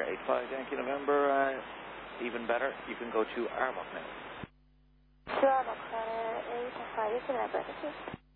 85 Yankee November. Even better, you can go to Armagh now. To Armagh, 85, you can have breakfast.